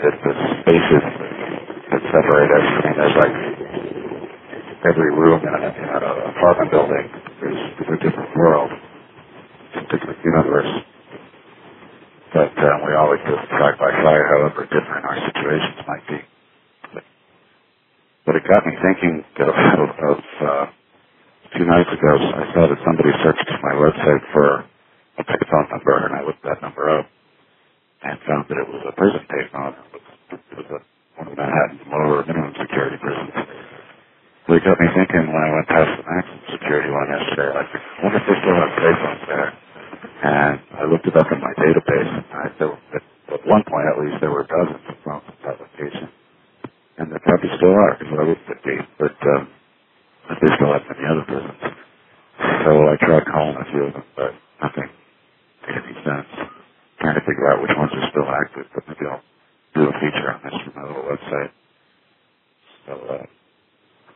that the spaces that separate us, I mean, there's like every room in an apartment building is a different world, it's a different universe. But we always live side by side, however different our situations might be. But it got me thinking of 2 nights ago, I saw that somebody searched my website for a payphone number, and I looked that number up and found that it was a prison payphone. It was one of Manhattan's lower minimum security prisons. So it got me thinking when I went past the maximum security one yesterday, like, I wonder if they still have payphones there. And I looked it up in my database, and at one point at least there were dozens of phones in that location. And there probably still are, because I looked at these, but they still have many other prisons. So I tried calling a few of them, but nothing made any sense. Trying to figure out which ones are still active, but maybe I'll do a feature on this from my little website.